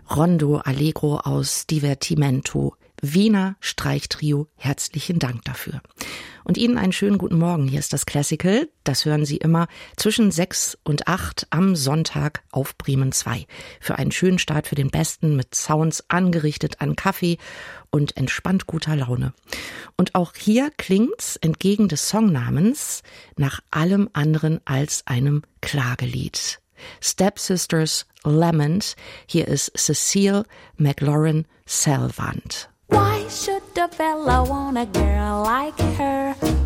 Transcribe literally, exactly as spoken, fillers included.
Rondo Allegro aus Divertimento, Wiener Streichtrio, herzlichen Dank dafür. Und Ihnen einen schönen guten Morgen. Hier ist das Classical. Das hören Sie immer zwischen sechs und acht am Sonntag auf Bremen zwei. Für einen schönen Start für den Besten mit Sounds angerichtet an Kaffee und entspannt guter Laune. Und auch hier klingt's entgegen des Songnamens nach allem anderen als einem Klagelied. Stepsisters Lament. Hier ist Cecile McLaurin Salvant. Why should a fella want a girl like her?